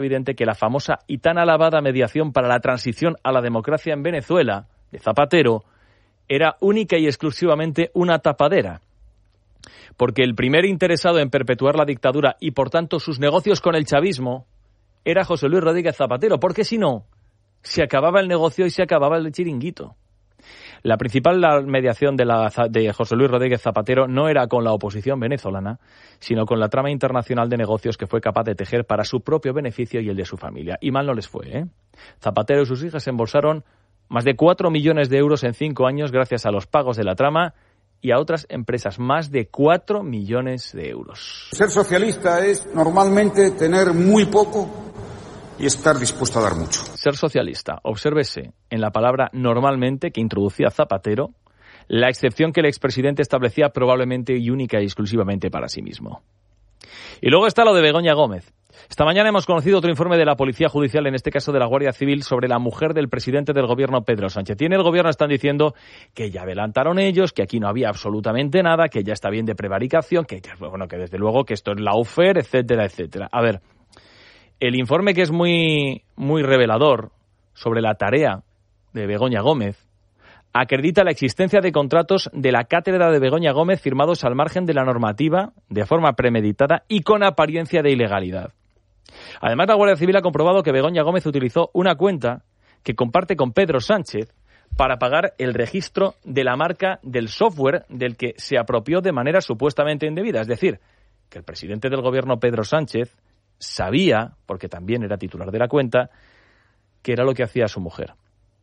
evidente que la famosa y tan alabada mediación para la transición a la democracia en Venezuela, de Zapatero, era única y exclusivamente una tapadera. Porque el primer interesado en perpetuar la dictadura y, por tanto, sus negocios con el chavismo era José Luis Rodríguez Zapatero, porque si no, se acababa el negocio y se acababa el chiringuito. La principal mediación de José Luis Rodríguez Zapatero no era con la oposición venezolana, sino con la trama internacional de negocios que fue capaz de tejer para su propio beneficio y el de su familia. Y mal no les fue, ¿eh? Zapatero y sus hijas embolsaron más de 4 millones de euros en 5 años gracias a los pagos de la trama y a otras empresas, más de 4 millones de euros. Ser socialista es normalmente tener muy poco y estar dispuesto a dar mucho. Ser socialista, obsérvese en la palabra normalmente que introducía Zapatero, la excepción que el expresidente establecía probablemente y única y exclusivamente para sí mismo. Y luego está lo de Begoña Gómez. Esta mañana hemos conocido otro informe de la Policía Judicial, en este caso de la Guardia Civil, sobre la mujer del presidente del gobierno, Pedro Sánchez. Y en el gobierno están diciendo que ya adelantaron ellos, que aquí no había absolutamente nada, que ya está bien de prevaricación, que desde luego que esto es lawfare, etcétera, etcétera. A ver, el informe, que es muy, muy revelador sobre la tarea de Begoña Gómez, acredita la existencia de contratos de la cátedra de Begoña Gómez firmados al margen de la normativa, de forma premeditada y con apariencia de ilegalidad. Además, la Guardia Civil ha comprobado que Begoña Gómez utilizó una cuenta que comparte con Pedro Sánchez para pagar el registro de la marca del software del que se apropió de manera supuestamente indebida. Es decir, que el presidente del gobierno, Pedro Sánchez, sabía, porque también era titular de la cuenta, que era lo que hacía su mujer.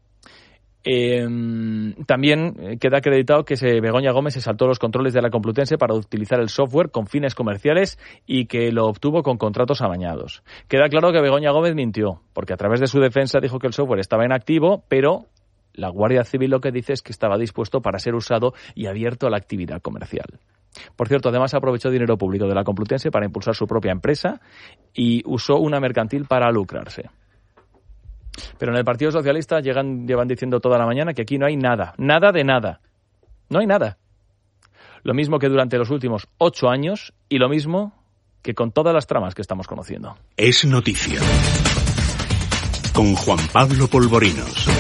También queda acreditado que Begoña Gómez se saltó los controles de la Complutense para utilizar el software con fines comerciales y que lo obtuvo con contratos amañados. Queda claro que Begoña Gómez mintió, porque a través de su defensa dijo que el software estaba inactivo, pero la Guardia Civil lo que dice es que estaba dispuesto para ser usado y abierto a la actividad comercial. Por cierto, además aprovechó dinero público de la Complutense para impulsar su propia empresa y usó una mercantil para lucrarse. Pero en el Partido Socialista llevan diciendo toda la mañana que aquí no hay nada, nada de nada. No hay nada. Lo mismo que durante los últimos 8 años y lo mismo que con todas las tramas que estamos conociendo. Es noticia. Con Juan Pablo Polvorinos.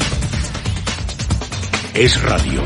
Es radio.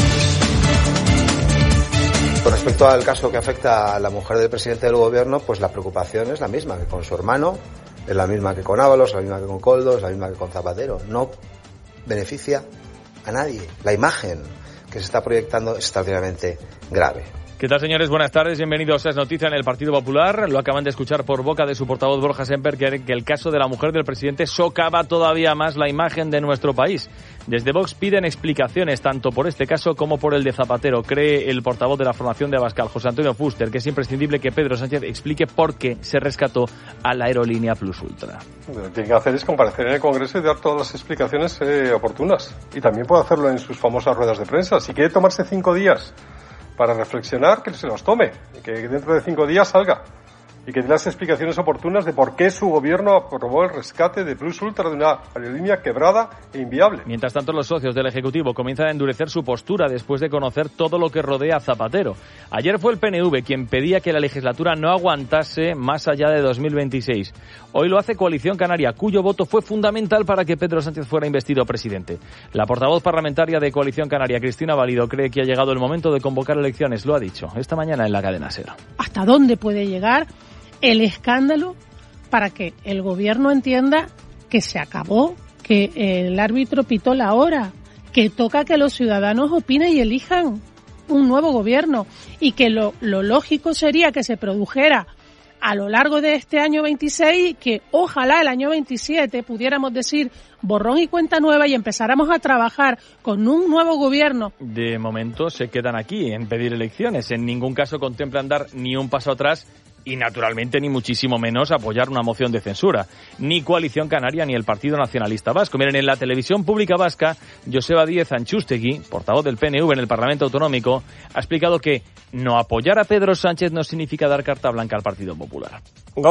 Con respecto al caso que afecta a la mujer del presidente del gobierno, pues la preocupación es la misma que con su hermano, es la misma que con Ábalos, la misma que con Koldo, es la misma que con Zapatero. No beneficia a nadie. La imagen que se está proyectando es extraordinariamente grave. ¿Qué tal, señores? Buenas tardes. Bienvenidos a Es Noticia en el Partido Popular. Lo acaban de escuchar por boca de su portavoz Borja Semper, que el caso de la mujer del presidente socava todavía más la imagen de nuestro país. Desde Vox piden explicaciones tanto por este caso como por el de Zapatero. Cree el portavoz de la formación de Abascal, José Antonio Fuster, que es imprescindible que Pedro Sánchez explique por qué se rescató a la aerolínea Plus Ultra. Lo que tiene que hacer es comparecer en el Congreso y dar todas las explicaciones oportunas. Y también puede hacerlo en sus famosas ruedas de prensa. Si quiere tomarse 5 días para reflexionar, que se los tome, y que dentro de 5 días salga, y que dé las explicaciones oportunas de por qué su gobierno aprobó el rescate de Plus Ultra, de una aerolínea quebrada e inviable. Mientras tanto, los socios del Ejecutivo comienzan a endurecer su postura después de conocer todo lo que rodea a Zapatero. Ayer fue el PNV quien pedía que la legislatura no aguantase más allá de 2026. Hoy lo hace Coalición Canaria, cuyo voto fue fundamental para que Pedro Sánchez fuera investido presidente. La portavoz parlamentaria de Coalición Canaria, Cristina Valido, cree que ha llegado el momento de convocar elecciones. Lo ha dicho esta mañana en la cadena SER. ¿Hasta dónde puede llegar el escándalo para que el gobierno entienda que se acabó, que el árbitro pitó la hora, que toca que los ciudadanos opinen y elijan un nuevo gobierno y que lo lógico sería que se produjera a lo largo de este año 26 y que ojalá el año 27 pudiéramos decir borrón y cuenta nueva y empezáramos a trabajar con un nuevo gobierno? De momento se quedan aquí en pedir elecciones. En ningún caso contemplan dar ni un paso atrás y, naturalmente, ni muchísimo menos apoyar una moción de censura. Ni Coalición Canaria ni el Partido Nacionalista Vasco. Miren, en la televisión pública vasca, Joseba Díez Antxustegui, portavoz del PNV en el Parlamento Autonómico, ha explicado que no apoyar a Pedro Sánchez no significa dar carta blanca al Partido Popular.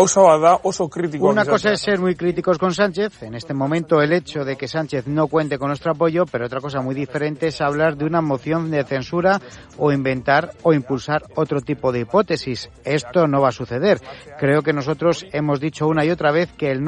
Una cosa es ser muy críticos con Sánchez, en este momento el hecho de que Sánchez no cuente con nuestro apoyo, pero otra cosa muy diferente es hablar de una moción de censura o inventar o impulsar otro tipo de hipótesis. Esto no va a suceder. suceder. Creo que nosotros hemos dicho una y otra vez que el